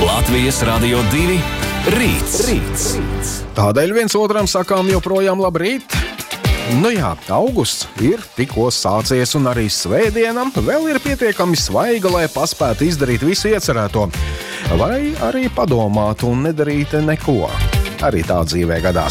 Latvijas Radio 2 rīts. Tādēļ viens otram sakām joprojām labrīt. Nu jā, augusts ir tikko sācies un arī svētdienam vēl ir pietiekami svaiga, lai paspētu izdarīt visu iecerēto. Vai arī padomāt un nedarīt neko. Arī tā dzīvē gadās.